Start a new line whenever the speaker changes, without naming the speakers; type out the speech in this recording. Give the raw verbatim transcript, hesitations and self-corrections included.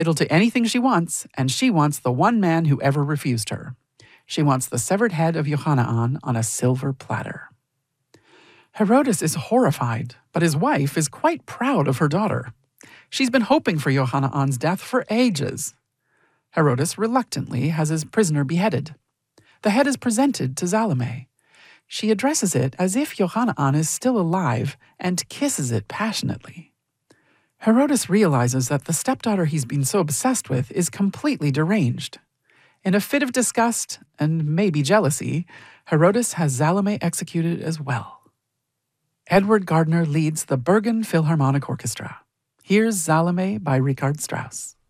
It'll do anything she wants, and she wants the one man who ever refused her. She wants the severed head of Yohanaon on a silver platter. Herodes is horrified, but his wife is quite proud of her daughter. She's been hoping for Yohanaon's death for ages. Herodes reluctantly has his prisoner beheaded. The head is presented to Salome. She addresses it as if Yohanaon is still alive and kisses it passionately. Herodes realizes that the stepdaughter he's been so obsessed with is completely deranged. In a fit of disgust, and maybe jealousy, Herodes has Salome executed as well. Edward Gardner leads the Bergen Philharmonic Orchestra. Here's Salome by Richard Strauss.